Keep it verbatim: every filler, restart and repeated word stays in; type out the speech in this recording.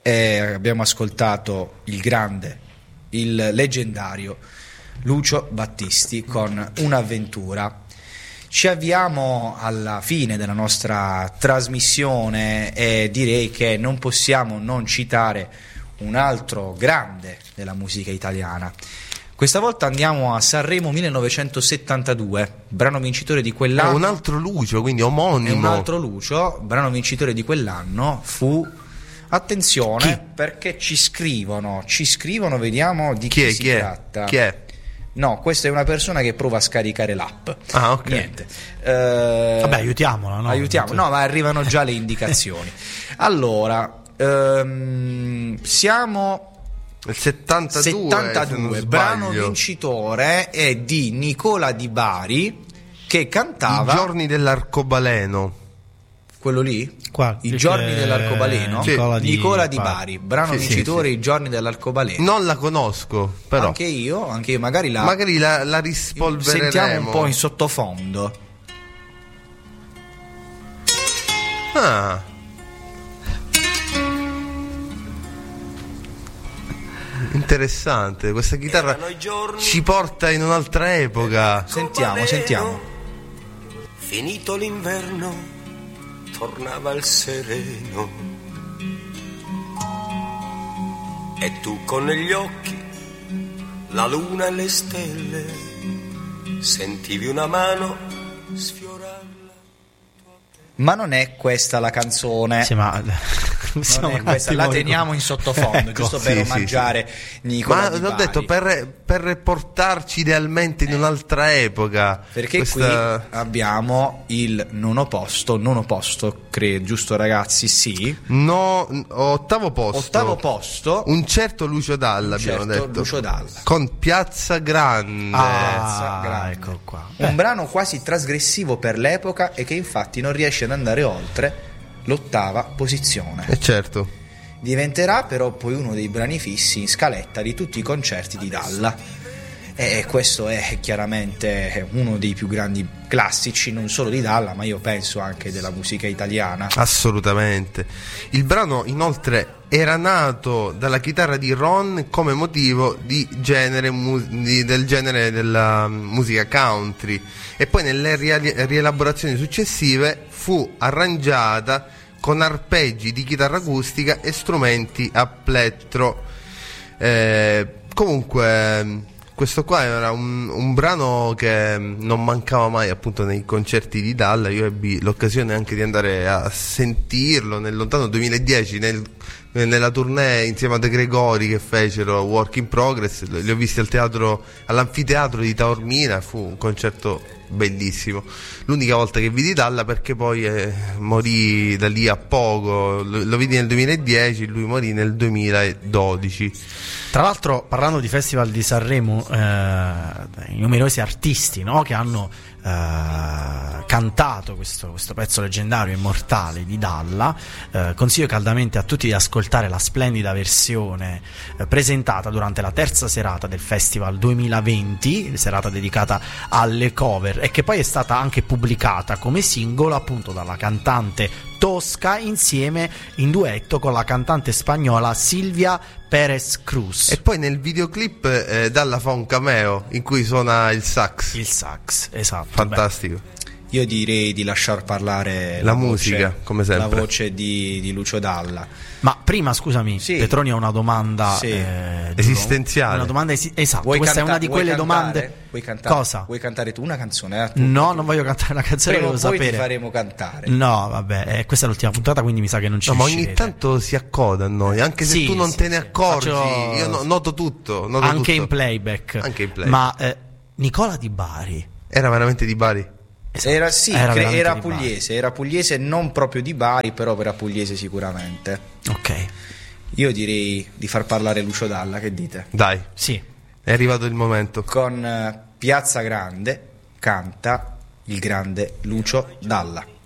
e abbiamo ascoltato il grande, il leggendario Lucio Battisti con Un'avventura. Ci avviamo alla fine della nostra trasmissione e direi che non possiamo non citare un altro grande della musica italiana. Questa volta andiamo a Sanremo millenovecentosettantadue, brano vincitore di quell'anno. È un altro Lucio, quindi omonimo. È un altro Lucio, brano vincitore di quell'anno fu... Attenzione, chi? Perché ci scrivono, ci scrivono, vediamo di chi, chi, si chi tratta. È? Chi è? No, questa è una persona che prova a scaricare l'app. Ah, ok. Niente. Eh, Vabbè, aiutiamola, no? Aiutiamo, no, ma arrivano già le indicazioni. Allora, ehm, siamo... Il settantadue, settantadue, brano vincitore è di Nicola Di Bari, che cantava I giorni dell'arcobaleno. Quello lì? Qua, I giorni dell'arcobaleno? Sì. Nicola di, Nicola Di Bari, brano sì, vincitore sì, sì. I giorni dell'arcobaleno. Non la conosco, però. Anche io, anche io, magari la Magari la, la rispolvereremo. Sentiamo un po' in sottofondo. Ah. Interessante, questa chitarra ci porta in un'altra epoca. Sentiamo, sentiamo. Finito l'inverno, tornava il sereno. E tu con negli occhi la luna e le stelle, sentivi una mano sfiorare. Ma non è questa la canzone. Sì, ma non è questa, la teniamo in sottofondo, ecco, giusto per sì, omaggiare sì, sì. Nicola Ma Di l'ho Bari. detto per, per portarci idealmente in un'altra epoca. Perché questa... qui abbiamo il nono posto, nono posto, credo, giusto ragazzi? Sì. No, ottavo posto. Ottavo posto. Un certo Lucio Dalla, Un abbiamo certo detto. Lucio Dalla. Con Piazza Grande. Ah, Grande. ecco qua. Un Eh. brano quasi trasgressivo per l'epoca e che infatti non riesce ad andare oltre l'ottava posizione. E certo. Diventerà però poi uno dei brani fissi in scaletta di tutti i concerti di Dalla. E questo è chiaramente uno dei più grandi classici, non solo di Dalla, ma io penso anche della musica italiana. Assolutamente. Il brano inoltre era nato dalla chitarra di Ron come motivo di genere mu- di, del genere della musica country, e poi nelle ria- rielaborazioni successive fu arrangiata con arpeggi di chitarra acustica e strumenti a plettro. Eh, comunque questo qua era un, un brano che non mancava mai appunto nei concerti di Dalla. Io ebbi l'occasione anche di andare a sentirlo nel lontano duemiladieci nel, nella tournée insieme a De Gregori che fecero Work in Progress. Li ho visti al teatro, all'anfiteatro di Taormina. Fu un concerto bellissimo, l'unica volta che vidi Dalla, perché poi eh, morì da lì a poco. Lo, lo vidi nel duemiladieci, lui morì nel duemiladodici. Tra l'altro, parlando di Festival di Sanremo, eh, i numerosi artisti, no, che hanno eh, cantato questo, questo pezzo leggendario, immortale di Dalla, eh, consiglio caldamente a tutti di ascoltare la splendida versione eh, presentata durante la terza serata del Festival duemilaventi, serata dedicata alle cover, e che poi è stata anche pubblicata come singolo appunto dalla cantante Tosca insieme in duetto con la cantante spagnola Silvia Pérez Cruz. E poi nel videoclip eh, Dalla fa un cameo in cui suona il sax. Il sax, esatto. Fantastico. Beh, io direi di lasciar parlare la, la musica, voce, come sempre. la voce di, di Lucio Dalla. Ma prima, scusami, sì. Petroni ha una domanda sì. eh, esistenziale. Una domanda esi- esatto, Vuoi questa canta- è una di quelle vuoi cantare? domande. Vuoi cantare? Cosa? Vuoi cantare tu una canzone? Eh? Tu, No, tu. non voglio cantare una canzone, Prima volevo o poi sapere. ti faremo cantare. No, vabbè, eh, questa è l'ultima puntata, quindi mi sa che non ci No, ma riuscirete. ogni tanto si accoda a noi, anche se Sì, tu non sì, te ne sì. accorgi. Faccio- Io no- noto tutto. Noto anche tutto. in playback. Anche in playback. Ma eh, Nicola Di Bari Era veramente di Bari? esatto, Era, sì, era cre- veramente era di Bari. pugliese, era pugliese, non proprio di Bari, però era pugliese sicuramente. Ok, Io direi di far parlare Lucio Dalla, che dite? Dai, sì. è arrivato il momento. Con eh, Piazza Grande canta il grande Lucio Dalla.